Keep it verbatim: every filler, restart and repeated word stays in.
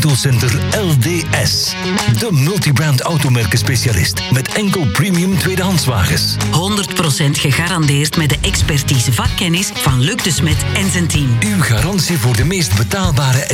Autocenter L D S. De multibrand automerkenspecialist met enkel premium tweedehandswagens. honderd procent gegarandeerd met de expertise vakkennis van Luc de Smet en zijn team. Uw garantie voor de meest betaalbare